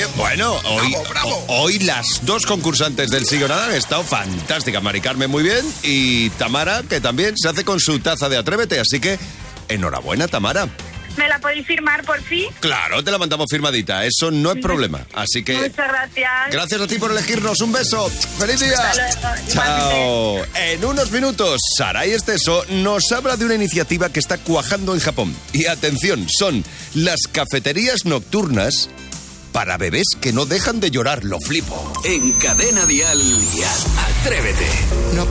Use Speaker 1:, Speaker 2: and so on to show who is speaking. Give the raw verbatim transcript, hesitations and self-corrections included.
Speaker 1: Bueno, hoy,
Speaker 2: bravo, bravo.
Speaker 1: hoy las dos concursantes del Sí o Nada han estado fantásticas. Mari Carmen muy bien y Tamara, que también se hace con su taza de Atrévete. Así que, enhorabuena, Tamara.
Speaker 3: ¿Me la podéis firmar por fin?
Speaker 1: Claro, te la mandamos firmadita, eso no es problema. Así que...
Speaker 3: Muchas gracias.
Speaker 1: Gracias a ti por elegirnos, un beso. ¡Feliz día!
Speaker 3: Hasta luego.
Speaker 1: Chao. En unos minutos, Sarai Esteso nos habla de una iniciativa que está cuajando en Japón. Y atención, son las cafeterías nocturnas para bebés que no dejan de llorar. Lo flipo.
Speaker 4: En Cadena Dial, Atrévete.